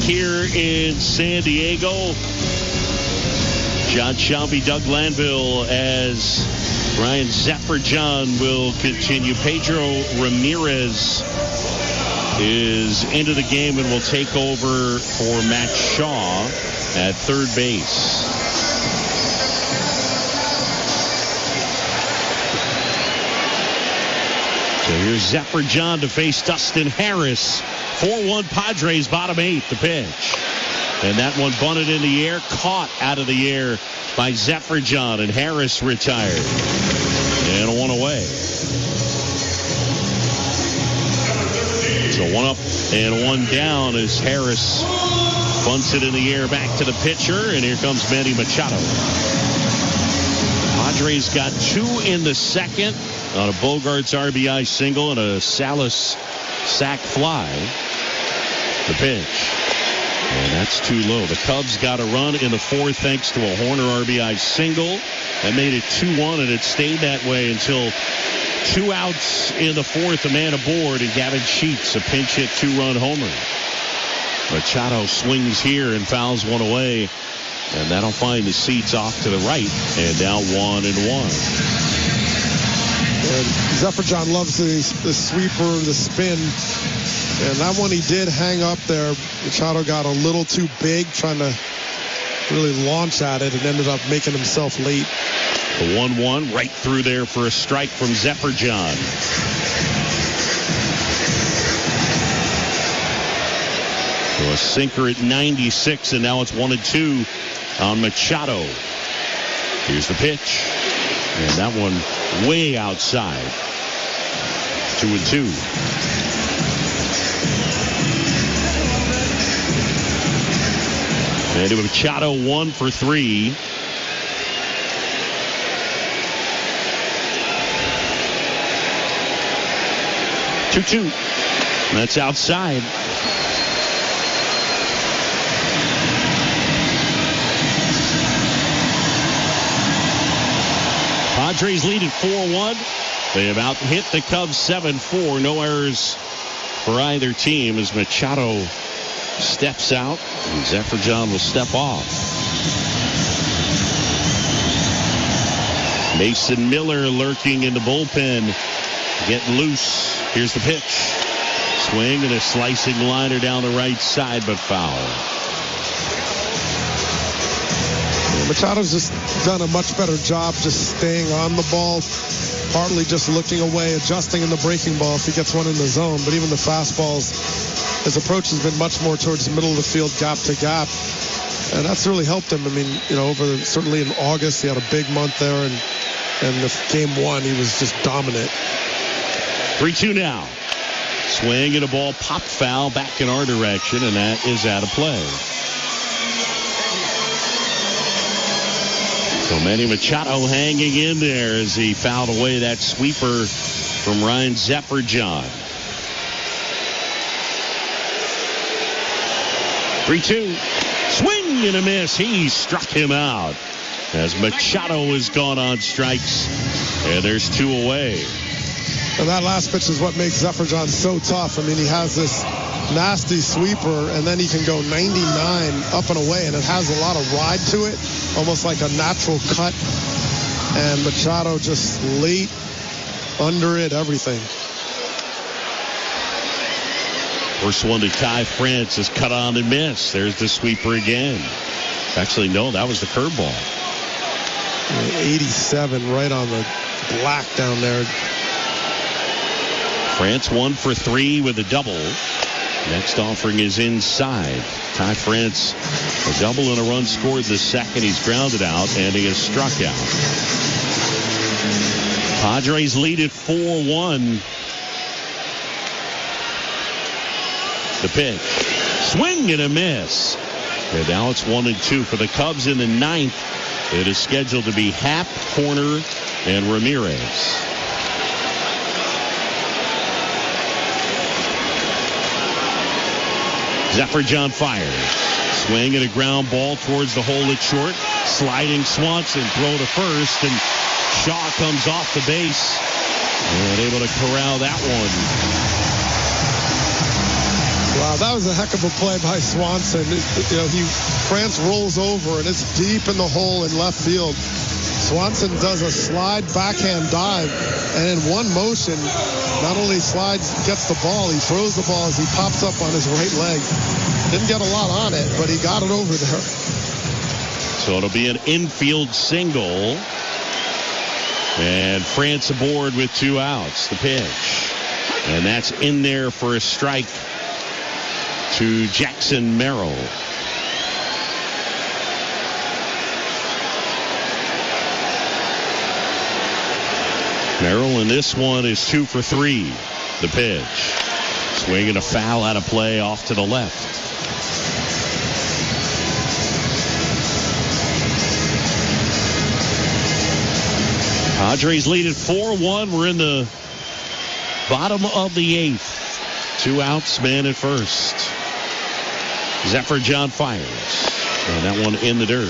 here in San Diego. John Shelby, Doug Lanville, as Ryan Zephyr-John will continue. Pedro Ramirez is into the game and will take over for Matt Shaw at third base. So here's Zephyr-John to face Dustin Harris. 4-1 Padres, bottom eighth, the pitch. And that one bunted in the air, caught out of the air by Zephyr-John, and Harris retired. And a one away. So one up and one down as Harris bunts it in the air back to the pitcher, and here comes Manny Machado. Padres got two in the second on a Bogarts RBI single and a Salas sac fly. The pitch. And that's too low. The Cubs got a run in the fourth thanks to a Horner RBI single. That made it 2-1, and it stayed that way until 2 outs in the fourth, a man aboard, and Gavin Sheets, a pinch hit 2-run homer. Machado swings here and fouls one away, and that'll find the seats off to the right, and now 1-1. And Zephyr-John loves the sweeper, the spin. And that one he did hang up there. Machado got a little too big trying to really launch at it and ended up making himself late. The 1-1 right through there for a strike from Zephyr-John. So a sinker at 96, and now it's 1-2 on Machado. Here's the pitch. And that one way outside. 2-2. And Machado 1 for 3. Two. That's outside. Padres lead at 4-1. They have out hit the Cubs 7-4. No errors for either team as Machado steps out, and Zephyr-John will step off. Mason Miller lurking in the bullpen. Get loose. Here's the pitch. Swing and a slicing liner down the right side, but foul. Machado's just done a much better job just staying on the ball, partly just looking away, adjusting in the breaking ball if he gets one in the zone. But even the fastballs, his approach has been much more towards the middle of the field, gap to gap. And that's really helped him. I mean, certainly in August, he had a big month there. And the game one, he was just dominant. 3-2 now. Swing and a ball popped foul back in our direction, and that is out of play. So Manny Machado hanging in there as he fouled away that sweeper from Ryan Zephyr-John. 3-2. Swing and a miss. He struck him out as Machado has gone on strikes. And there's 2 away. And that last pitch is what makes Zephyr-John so tough. I mean, he has this nasty sweeper, and then he can go 99 up and away, and it has a lot of ride to it, almost like a natural cut. And Machado just late, under it, everything. First one to Kai France is cut on and missed. There's the sweeper again. Actually, no, that was the curveball. 87 right on the black down there. France 1 for 3 with a double. Next offering is inside. Ty France, a double and a run scored the second. He's grounded out, and he is struck out. Padres lead at 4-1. The pitch. Swing and a miss. And now it's 1-2 for the Cubs in the ninth. It is scheduled to be Happ, Horner, and Ramirez. Zephyr-John fires. Swing and a ground ball towards the hole at short. Sliding Swanson, throw to first, and Shaw comes off the base and able to corral that one. Wow, that was a heck of a play by Swanson. France rolls over, and it's deep in the hole in left field. Swanson does a slide backhand dive, and in one motion, not only gets the ball, he throws the ball as he pops up on his right leg. Didn't get a lot on it, but he got it over there. So it'll be an infield single. And France aboard with 2 outs. The pitch. And that's in there for a strike to Jackson Merrill. Merrill in this one is 2 for 3. The pitch. Swinging a foul out of play off to the left. Padres lead at 4-1. We're in the bottom of the 8th. 2 outs, man at first. Zephyr-John fires. And that one in the dirt.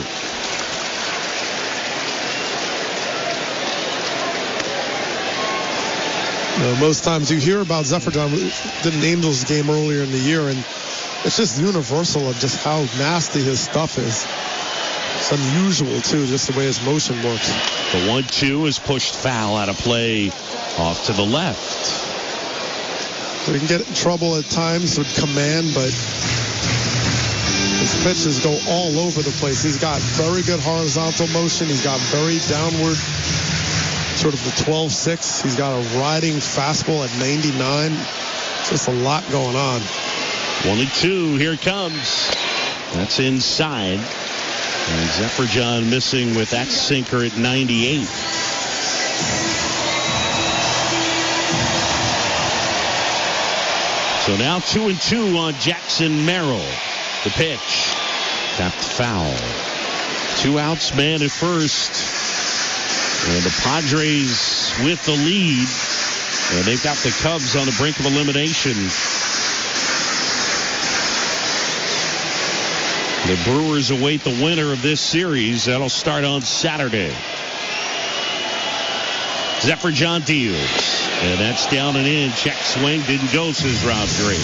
Most times you hear about Zephyr-John. Did an Angels game earlier in the year, and it's just universal of just how nasty his stuff is. It's unusual, too, just the way his motion works. The 1-2 is pushed foul out of play off to the left. So he can get in trouble at times with command, but his pitches go all over the place. He's got very good horizontal motion. He's got very downward, sort of the 12-6. He's got a riding fastball at 99. Just a lot going on. 1-2, here it comes. That's inside. And Zephyr-John missing with that sinker at 98. So now 2-2 on Jackson Merrill. The pitch. Tapped foul. 2 outs, man at first. And the Padres with the lead. And they've got the Cubs on the brink of elimination. The Brewers await the winner of this series. That'll start on Saturday. Zephyr-John deals. And that's down and in. Check swing. Didn't go, says Rob Gray.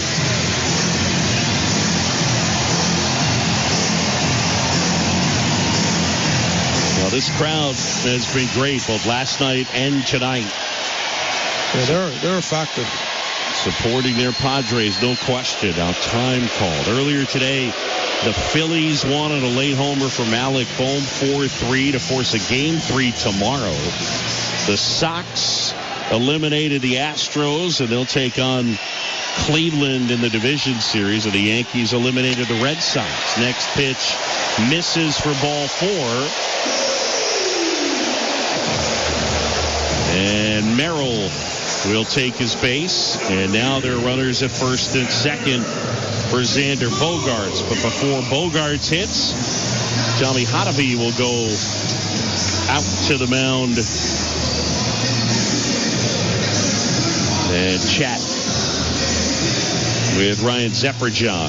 Well, this crowd has been great both last night and tonight. Yeah, they're a factor. Supporting their Padres, no question. Now time called. Earlier today, the Phillies wanted a late homer from Alec Bohm, 4-3 to force a Game 3 tomorrow. The Sox eliminated the Astros, and they'll take on Cleveland in the division series, and the Yankees eliminated the Red Sox. Next pitch misses for ball 4. And Merrill will take his base, and now there are runners at first and second for Xander Bogaerts. But before Bogaerts hits, Tommy Hotovy will go out to the mound and chat with Ryan Zephyr-John.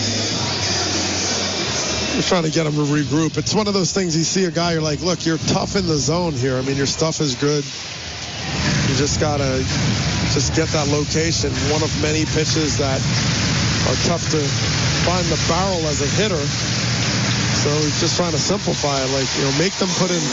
We're trying to get him to regroup. It's one of those things you see a guy, you're like, look, you're tough in the zone here. I mean, your stuff is good. You just got to just get that location. One of many pitches that are tough to find the barrel as a hitter. So he's just trying to simplify it. Like, make them put in